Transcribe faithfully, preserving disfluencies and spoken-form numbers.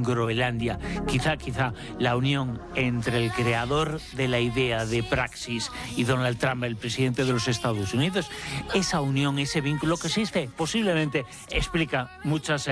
en Groenlandia. Quizá, quizá la unión entre el creador de la idea de Praxis y Donald Trump, el presidente de los Estados Unidos, esa unión, ese vínculo que existe, posiblemente explica muchas